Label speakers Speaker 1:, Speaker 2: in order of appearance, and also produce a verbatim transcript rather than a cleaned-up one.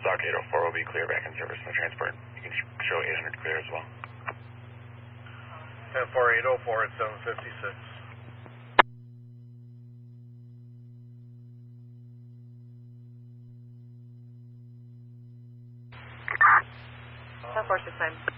Speaker 1: Stock eight oh four will be clear back in service no transport. You can show eight hundred clear as well.
Speaker 2: ten four eight oh four at seven fifty-six.
Speaker 3: ten four six nine.